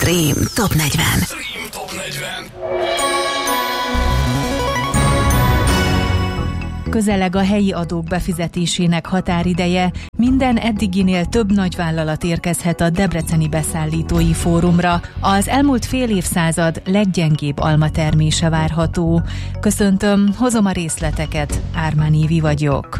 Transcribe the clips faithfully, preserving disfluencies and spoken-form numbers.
Stream Top negyven. Stream Top negyven. Közeleg a helyi adók befizetésének határideje, minden eddiginél több nagyvállalat érkezhet a Debreceni Beszállítói Fórumra. Az elmúlt fél évszázad leggyengébb almatermése várható. Köszöntöm, hozom a részleteket, Ármán Évi vagyok.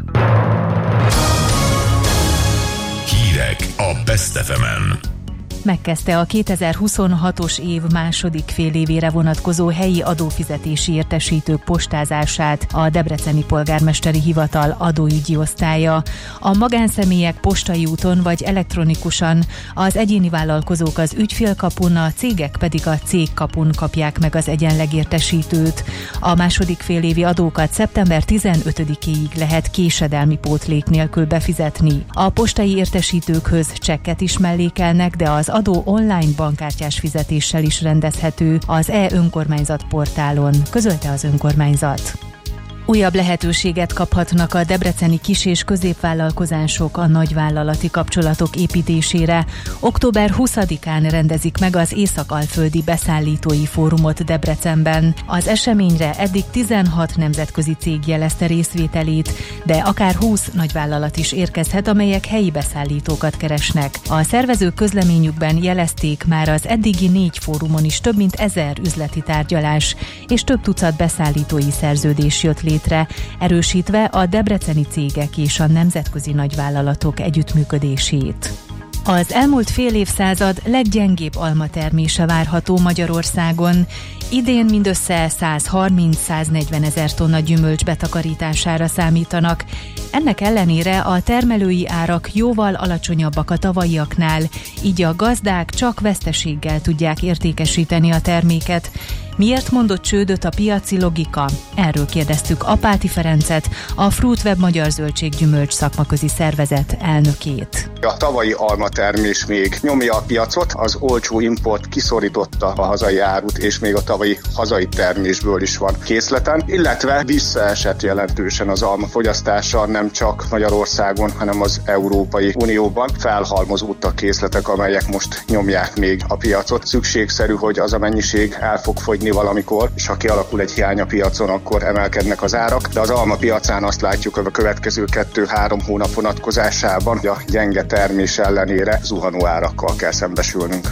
Hírek a Best ef emen. Megkezdte a kétezer-huszonhatos év második félévére vonatkozó helyi adófizetési értesítők postázását a Debreceni Polgármesteri Hivatal adóügyi osztálya. A magánszemélyek postai úton vagy elektronikusan, az egyéni vállalkozók az ügyfélkapun, a cégek pedig a cégkapun kapják meg az egyenlegértesítőt. A második félévi adókat szeptember tizenötödikéig lehet késedelmi pótlék nélkül befizetni. A postai értesítőkhöz csekket is mellékelnek, de az adó online bankkártyás fizetéssel is rendezhető az e-önkormányzat portálon, közölte az önkormányzat. Újabb lehetőséget kaphatnak a debreceni kis- és középvállalkozások a nagyvállalati kapcsolatok építésére. október huszadikán rendezik meg az Észak-Alföldi Beszállítói Fórumot Debrecenben. Az eseményre eddig tizenhat nemzetközi cég jelezte részvételét, de akár húsz nagyvállalat is érkezhet, amelyek helyi beszállítókat keresnek. A szervezők közleményükben jelezték, már az eddigi négy fórumon is több mint ezer üzleti tárgyalás és több tucat beszállítói szerződés jött létre. Létre, erősítve a debreceni cégek és a nemzetközi nagyvállalatok együttműködését. Az elmúlt fél évszázad leggyengébb almatermése várható Magyarországon. Idén mindössze százharminc-száznegyven ezer tonna gyümölcs betakarítására számítanak. Ennek ellenére a termelői árak jóval alacsonyabbak a tavalyiaknál, így a gazdák csak veszteséggel tudják értékesíteni a terméket. Miért mondott csődöt a piaci logika? Erről kérdeztük Apáti Ferencet, a Fruitweb Magyar Zöldséggyümölcs szakmaközi szervezet elnökét. A tavalyi almatermés még nyomja a piacot, az olcsó import kiszorította a hazai árut, és még a tavalyi hazai termésből is van készleten, illetve visszaesett jelentősen az alma fogyasztása, nem csak Magyarországon, hanem az Európai Unióban. Felhalmozódtak készletek, amelyek most nyomják még a piacot. Szükségszerű, hogy az a mennyiség el fog fogyni valamikor, és ha kialakul egy hiány a piacon, akkor emelkednek az árak, de az alma piacán azt látjuk, hogy a következő kettő-három hónap vonatkozásában, hogy a gyenge termés ellenére zuhanó árakkal kell szembesülnünk.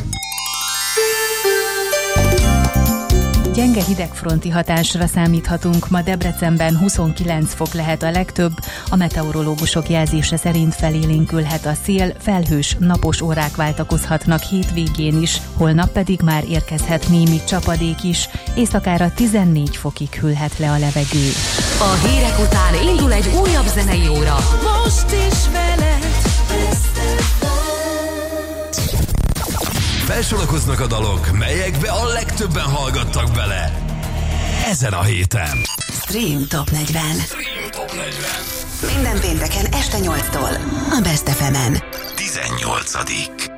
Gyenge hidegfronti hatásra számíthatunk, ma Debrecenben huszonkilenc fok lehet a legtöbb, a meteorológusok jelzése szerint felélénkülhet a szél, felhős, napos órák váltakozhatnak hétvégén is, holnap pedig már érkezhet némi csapadék is, éjszakára tizennégy fokig hűlhet le a levegő. A hírek után indul egy újabb zenei óra. Most is veled. Felsorakoznak a dalok, melyekbe a legtöbben hallgattak bele ezen a héten. Stream Top negyven. Stream Top negyven. Minden pénteken este nyolctól a Best ef emen. tizennyolcadik